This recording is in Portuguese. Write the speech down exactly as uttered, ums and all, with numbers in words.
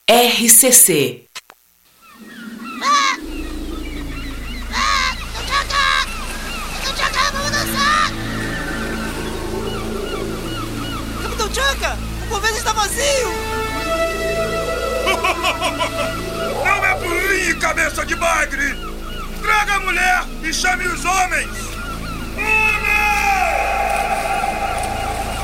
R C C. Ah! Ah! Tchau-tchau! Tchau-tchau, vamos dançar! Capitão Chaka, o convento está vazio! Não é por mim, cabeça de bagre! Traga a mulher e chame os homens!